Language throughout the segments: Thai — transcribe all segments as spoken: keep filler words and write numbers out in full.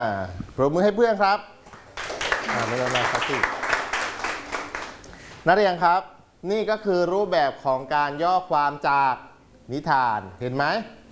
อ่าปรบมือให้เพื่อนครับอ่าไม่ต้องมาครับที่นักเรียนครับนี่ก็คือรูปแบบของการย่อความจากนิทานเห็นไหม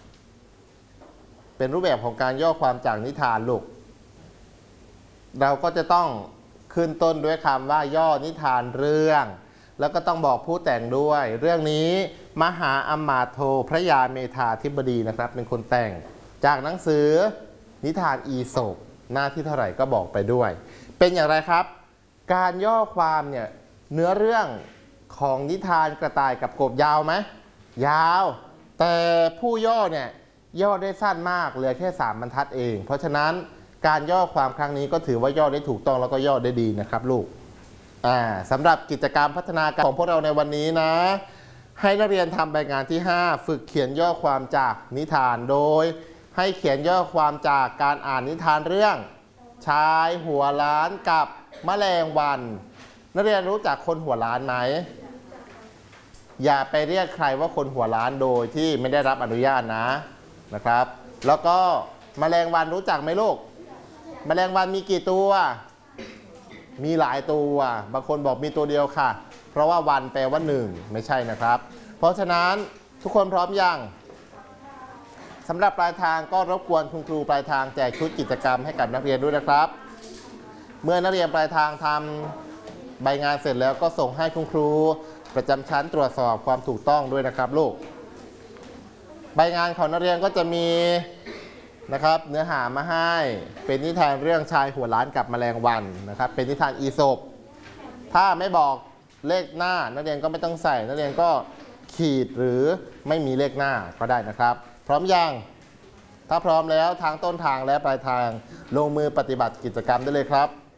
เป็นรูปแบบของการย่อความจากนิทานลูกเราก็จะต้องขึ้นต้นด้วยคำว่าย่อนิทานเรื่องแล้วก็ต้องบอกผู้แต่งด้วยเรื่องนี้มหาอมาตย์โทพระยาเมธาธิบดีนะครับเป็นคนแต่งจากหนังสือนิทานอีโสปหน้าที่เท่าไหร่ก็บอกไปด้วยเป็นอย่างไรครับการย่อความเนี่ยเนื้อเรื่องของนิทานกระต่ายกับกบยาวไหมยาวแต่ผู้ย่อเนี่ยย่อได้สั้นมากเหลือแค่สามบรรทัดเองเพราะฉะนั้นการย่อความครั้งนี้ก็ถือว่าย่อได้ถูกต้องแล้วก็ย่อได้ดีนะครับลูกอ่าสำหรับกิจกรรมพัฒนาการของพวกเราในวันนี้นะให้นักเรียนทำใบงานที่ห้าฝึกเขียนย่อความจากนิทานโดยให้เขียนย่อความจากการอ่านนิทานเรื่องชายหัวล้านกับแมลงวันนักเรียนรู้จักคนหัวล้านไหมอย่าไปเรียกใครว่าคนหัวล้านโดยที่ไม่ได้รับอนุญาตนะนะครับแล้วก็แมลงวันรู้จักไหมลูกแมลงวันมีกี่ตัวมีหลายตัวบางคนบอกมีตัวเดียวค่ะเพราะว่าวันแปลว่าหนึ่งไม่ใช่นะครับเพราะฉะนั้นทุกคนพร้อมยังสำหรับปลายทางก็รบกวนคุณครูปลายทางแจกชุดกิจกรรมให้กับนักเรียนด้วยนะครับเมื่อนักเรียนปลายทางทำใบงานเสร็จแล้วก็ส่งให้คุณครูประจำชั้นตรวจสอบความถูกต้องด้วยนะครับลูกใบงานของนักเรียนก็จะมีนะครับเนื้อหามาให้เป็นนิทานเรื่องชายหัวล้านกับแมลงวันนะครับเป็นนิทานอีโสปถ้าไม่บอกเลขหน้านักเรียนก็ไม่ต้องใส่นักเรียนก็ขีดหรือไม่มีเลขหน้าก็ได้นะครับพร้อมยังถ้าพร้อมแล้วทางต้นทางและปลายทางลงมือปฏิบัติกิจกรรมได้เลยครับ